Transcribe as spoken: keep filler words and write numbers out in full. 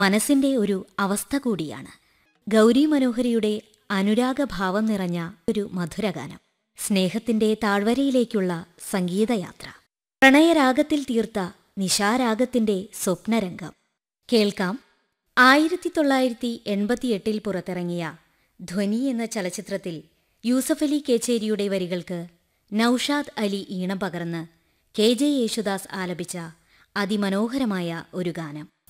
മനസ്സിന്റെ ഒരു അവസ്ഥ കൂടിയാണ്. ഗൗരി മനോഹരിയുടെ അനുരാഗഭാവം നിറഞ്ഞ ഒരു മധുരഗാനം, സ്നേഹത്തിന്റെ താഴ്വരയിലേക്കുള്ള സംഗീതയാത്ര, പ്രണയരാഗത്തിൽ തീർത്ത നിശാരാഗത്തിന്റെ സ്വപ്നരംഗം. കേൾക്കാം, ആയിരത്തി തൊള്ളായിരത്തി എൺപത്തിയെട്ടിൽ പുറത്തിറങ്ങിയ ധ്വനി എന്ന ചലച്ചിത്രത്തിൽ യൂസഫലി കേച്ചേരിയുടെ വരികൾക്ക് നൌഷാദ് അലി ഈണം പകർന്ന് കെ ജെ യേശുദാസ് ആലപിച്ച അതിമനോഹരമായ ഒരു ഗാനം.